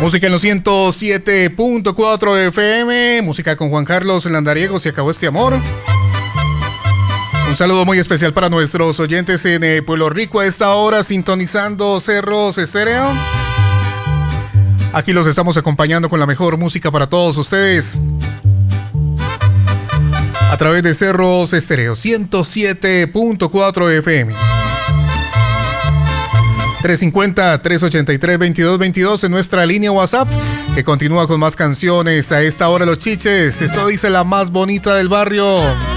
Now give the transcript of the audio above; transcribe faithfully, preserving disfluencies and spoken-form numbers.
Música en los ciento siete punto cuatro F M, música con Juan Carlos Landariego, Se acabó este amor. Un saludo muy especial para nuestros oyentes en eh, Pueblo Rico a esta hora, sintonizando Cerros Estéreo. Aquí los estamos acompañando con la mejor música para todos ustedes. A través de Cerros Estéreo, ciento siete punto cuatro F M. tres cinco cero, tres ocho tres, veintidós veintidós en nuestra línea WhatsApp, que continúa con más canciones a esta hora. Los Chiches, eso dice la más bonita del barrio.